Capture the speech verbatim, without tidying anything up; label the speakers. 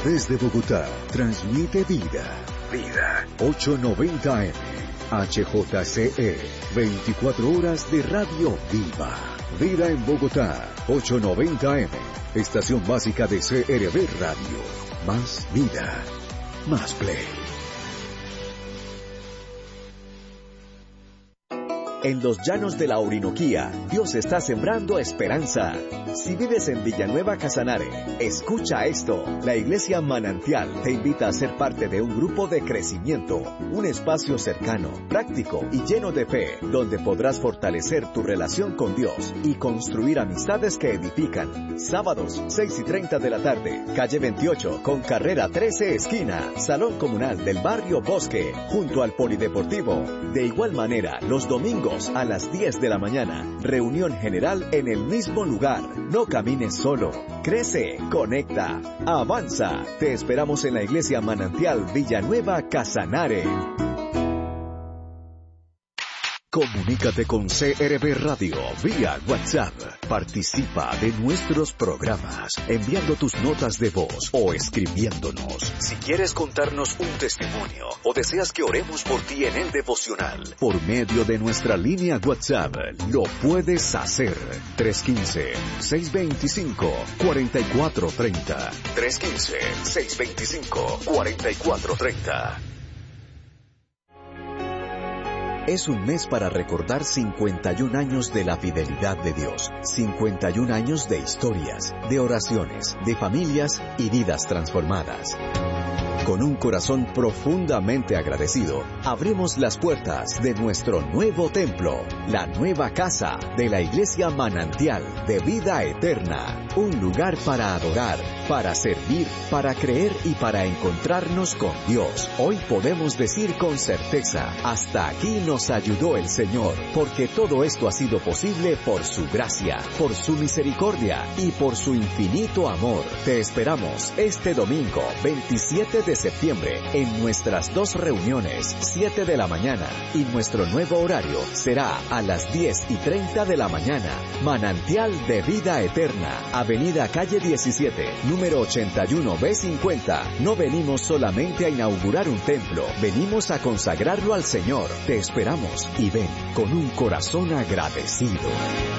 Speaker 1: Desde Bogotá, transmite Vida. Vida. ochocientos noventa eme. H J C E. veinticuatro horas de radio viva. Vida en Bogotá. ochocientos noventa eme. Estación básica de C R V Radio. Más vida. Más play.
Speaker 2: En los llanos de la Orinoquía, Dios está sembrando esperanza. Si vives en Villanueva Casanare, escucha esto. La Iglesia Manantial te invita a ser parte de un grupo de crecimiento, un espacio cercano, práctico y lleno de fe, donde podrás fortalecer tu relación con Dios y construir amistades que edifican. Sábados, seis y treinta de la tarde, calle veintiocho, con carrera trece esquina, Salón Comunal del Barrio Bosque, junto al Polideportivo. De igual manera, los domingos, a las diez de la mañana, reunión general en el mismo lugar. No camines solo. Crece, conecta, avanza. Te esperamos en la Iglesia Manantial Villanueva Casanare.
Speaker 1: Comunícate con C R V Radio vía WhatsApp. Participa de nuestros programas enviando tus notas de voz o escribiéndonos. Si quieres contarnos un testimonio o deseas que oremos por ti en el devocional, por medio de nuestra línea WhatsApp, lo puedes hacer. tres uno cinco, seis dos cinco, cuatro cuatro tres cero. tres uno cinco, seis dos cinco, cuatro cuatro tres cero.
Speaker 2: Es un mes para recordar cincuenta y un años de la fidelidad de Dios, cincuenta y un años de historias, de oraciones, de familias y vidas transformadas. Con un corazón profundamente agradecido, abrimos las puertas de nuestro nuevo templo, la nueva casa de la Iglesia Manantial de Vida Eterna. Un lugar para adorar, para servir, para creer y para encontrarnos con Dios. Hoy podemos decir con certeza, hasta aquí nos ayudó el Señor, porque todo esto ha sido posible por su gracia, por su misericordia y por su infinito amor. Te esperamos este domingo, veintisiete de septiembre, en nuestras dos reuniones, siete de la mañana, y nuestro nuevo horario será a las diez y treinta de la mañana. Manantial de Vida Eterna, Avenida Calle diecisiete, número ochenta y uno B cincuenta. No venimos solamente a inaugurar un templo, venimos a consagrarlo al Señor. Te esperamos y ven con un corazón agradecido.